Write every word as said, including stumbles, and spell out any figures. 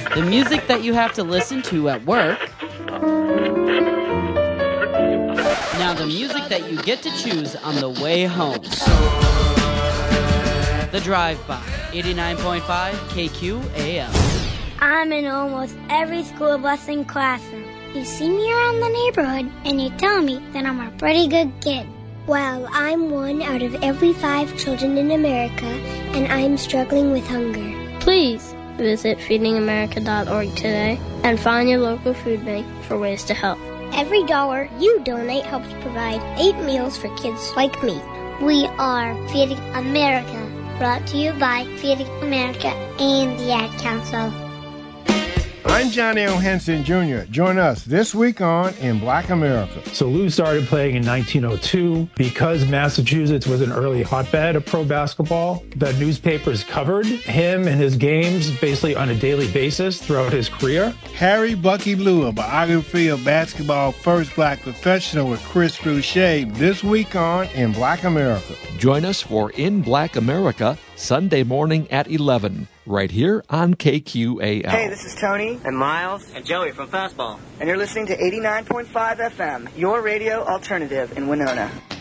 The music that you have to listen to at work. Now the music that you get to choose on the way home. The Drive-By, eighty-nine point five K Q A M. I'm in almost every school bus and classroom. You see me around the neighborhood, and you tell me that I'm a pretty good kid. Well, I'm one out of every five children in America, and I'm struggling with hunger. Please visit feeding america dot org today and find your local food bank for ways to help. Every dollar you donate helps provide eight meals for kids like me. We are Feeding America, brought to you by Feeding America and the Ad Council. I'm Johnny O. Henson Junior Join us this week on In Black America. So Lou started playing in nineteen oh two. Because Massachusetts was an early hotbed of pro basketball, the newspapers covered him and his games basically on a daily basis throughout his career. Harry Bucky Lou, a biography of basketball first black professional with Chris Boucher, this week on In Black America. Join us for In Black America, Sunday morning at eleven, right here on K Q A L. Hey, this is Tony and Miles and Joey from Fastball, and you're listening to eighty-nine point five F M, your radio alternative in Winona.